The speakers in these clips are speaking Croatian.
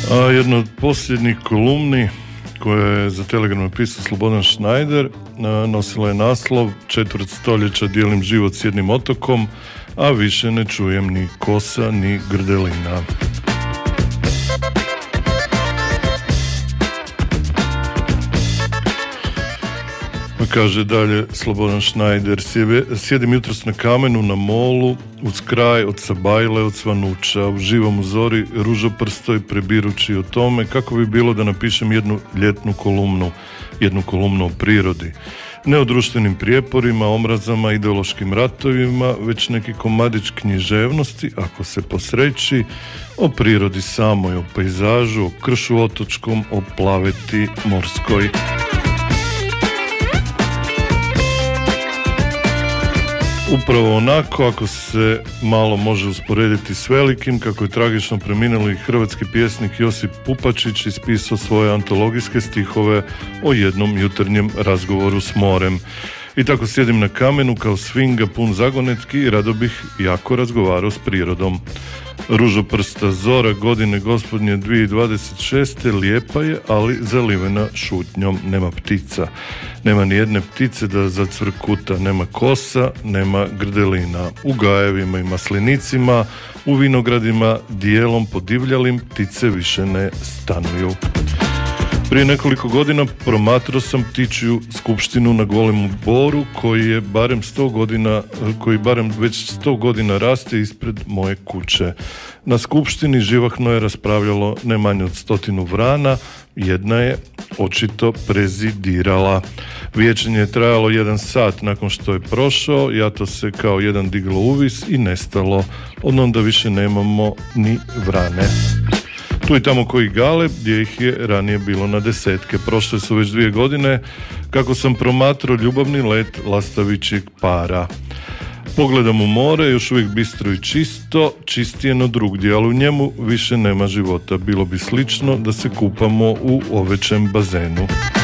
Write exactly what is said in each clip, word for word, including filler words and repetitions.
A jedna od posljednjih kolumni koje je za Telegram napisao Slobodan Schneider nosila je naslov "Četvrt stoljeća dijelim život s jednim otokom, a više ne čujem ni kosa ni grdelina." Kaže dalje Slobodan Schneider: "Sjedim jutros na kamenu na molu, uz kraj od Sabajle, od Svanuća, uživam u zori ružoprstoj, prebirući o tome kako bi bilo da napišem jednu ljetnu kolumnu, jednu kolumnu o prirodi. Ne o društvenim prijeporima, omrazama, ideološkim ratovima, već neki komadić književnosti, ako se posreći, o prirodi samoj, o pejzažu, o kršu otočkom, o plaveti morskoj." Upravo onako, ako se malo može usporediti s velikim, kako je tragično preminuli hrvatski pjesnik Josip Pupačić ispisao svoje antologijske stihove o jednom jutarnjem razgovoru s morem. "I tako sjedim na kamenu kao svinga pun zagonetki i rado bih jako razgovarao s prirodom. Ružoprsta zora godine gospodnje dvije tisuće dvadeset šeste lijepa je, ali zalivena šutnjom. Nema ptica. Nema ni jedne ptice da zacvrkuta. Nema kosa, nema grdelina. U gajevima i maslinicima, u vinogradima dijelom podivljalim ptice više ne stanuju." Prije nekoliko godina promatrao sam ptičju skupštinu na Golemu boru koji je barem sto godina, koji barem već sto godina raste ispred moje kuće. Na skupštini živahno je raspravljalo ne manje od stotinu vrana, jedna je očito prezidirala. Vijećenje je trajalo jedan sat nakon što je prošao, jato se kao jedan diglo uvis i nestalo, onda više nemamo ni vrane. Tu i tamo koji gale, gdje ih je ranije bilo na desetke. Prošle su već dvije godine kako sam promatrao ljubavni let lastavićeg para. Pogledam u more, još uvijek bistro i čisto, čistije no drugdje, ali u njemu više nema života. Bilo bi slično da se kupamo u ovećem bazenu.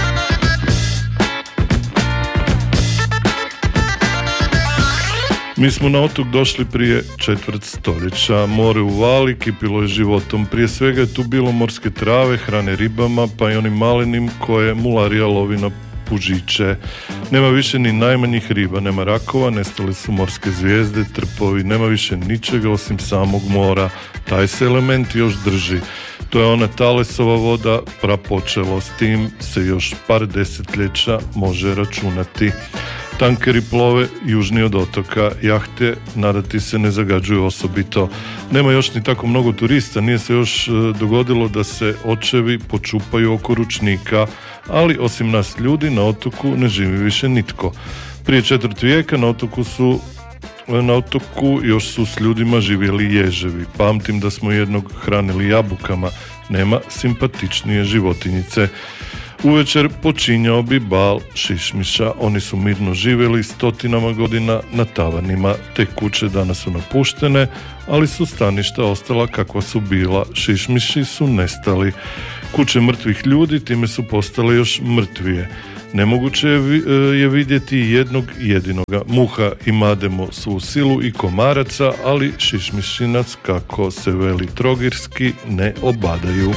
Mi smo na otok došli prije četvrt stoljeća. More u vali kipilo je životom. Prije svega je tu bilo morske trave, hrane ribama, pa i onim malenim koje mularija lovi na pužiće. Nema više ni najmanjih riba, nema rakova, nestale su morske zvijezde, trpovi, nema više ničega osim samog mora. Taj se element još drži. To je ona Talesova voda, prapočelo, s tim se još par desetljeća može računati. Tankeri plove južni od otoka, jahte nadati se ne zagađuju osobito. Nema još ni tako mnogo turista, nije se još dogodilo da se očevi počupaju oko ručnika, ali osim nas ljudi na otoku ne živi više nitko. Prije četvrt vijeka na otoku su Na otoku još su s ljudima živjeli ježevi. Pamtim da smo jednog hranili jabukama. Nema simpatičnije životinjice. Uvečer počinjao bi bal šišmiša. Oni su mirno živjeli stotinama godina na tavanima. Te kuće danas su napuštene, ali su staništa ostala kakva su bila. Šišmiši su nestali. Kuće mrtvih ljudi time su postale još mrtvije. Nemoguće je vidjeti jednog jedinoga. Muha i mademo svu silu i komaraca, ali šišmišinac, kako se veli trogirski, ne obadaju.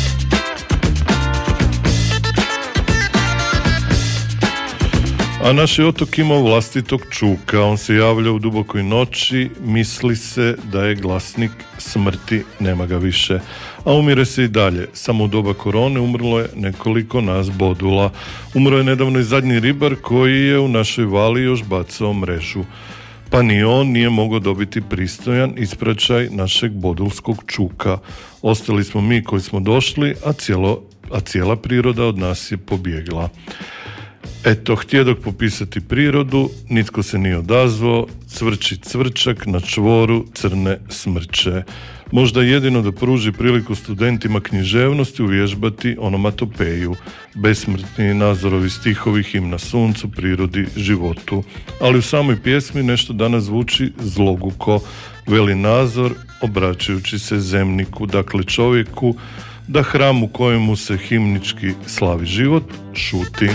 A naš je otok imao vlastitog čuka. On se javlja u dubokoj noći, misli se da je glasnik smrti, nema ga više. A umire se i dalje. Samo u doba korone umrlo je nekoliko nas bodula. Umro je nedavno i zadnji ribar koji je u našoj vali još bacao mrežu. Pa ni on nije mogao dobiti pristojan ispraćaj našeg bodulskog čuka. Ostali smo mi koji smo došli, a, cijelo, a cijela priroda od nas je pobjegla. Eto, htjedok popisati prirodu, nitko se nije odazvao, cvrči cvrčak na čvoru crne smrče. Možda jedino da pruži priliku studentima književnosti uvježbati onomatopeju, besmrtni Nazorovi stihovi, himna suncu, prirodi, životu. Ali u samoj pjesmi nešto danas zvuči zloguko, veli Nazor, obraćajući se zemniku, dakle čovjeku, da hram u kojemu se himnički slavi život šuti.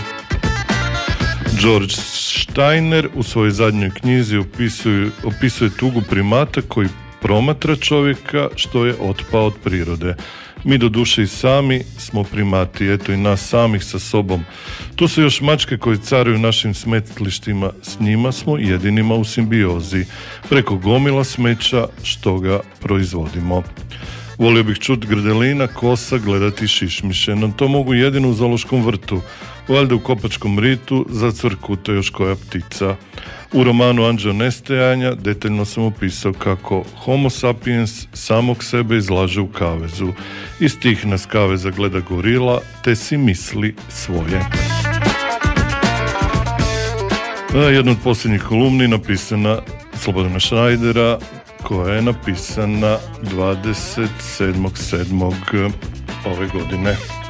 George Steiner u svojoj zadnjoj knjizi opisuje, opisuje tugu primata koji promatra čovjeka što je otpao od prirode. Mi do duše i sami smo primati, eto i nas samih sa sobom. Tu su još mačke koje caruju našim smetlištima, s njima smo jedinima u simbiozi, preko gomila smeća što ga proizvodimo. Volio bih čuti grdelina, kosa, gledati šišmiše, no to mogu jedino u zoološkom vrtu, valjda u Kopačkom ritu zacvrkuta još koja ptica. U romanu Anđeo nestajanja detaljno sam opisao kako homo sapiens samog sebe izlaže u kavezu. Iz tih nas kaveza gleda gorila, te si misli svoje. Jedna od posljednjih kolumni napisana Slobodana Šnajdera, koja je napisana dvadeset sedmog sedmog ove godine.